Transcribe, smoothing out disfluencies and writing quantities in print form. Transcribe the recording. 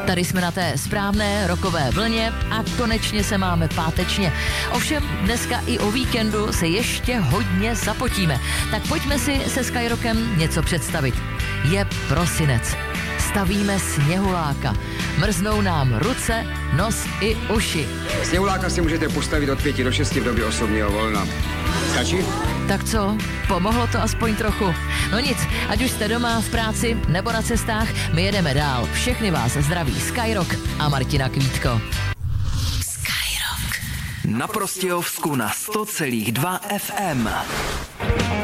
Tady jsme na té správné rokové vlně a konečně se máme pátečně. Ovšem dneska i o víkendu se ještě hodně zapotíme. Tak pojďme si se Skyrokem něco představit. Je prosinec. Stavíme sněhuláka. Mrznou nám ruce, nos i uši. Sněhuláka si můžete postavit od 5 do 6 v době osobního volna. Stačí? Tak co? Pomohlo to aspoň trochu? No nic, ať už jste doma, v práci nebo na cestách, my jedeme dál. Všechny vás zdraví Skyrock a Martina Kvítko. Na Prostějovsku na 100,2 FM.